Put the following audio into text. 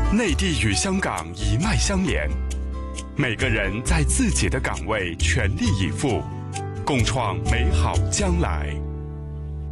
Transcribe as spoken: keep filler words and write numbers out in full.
内地与香港一脉相连，每个人在自己的岗位全力以赴，共创美好将来。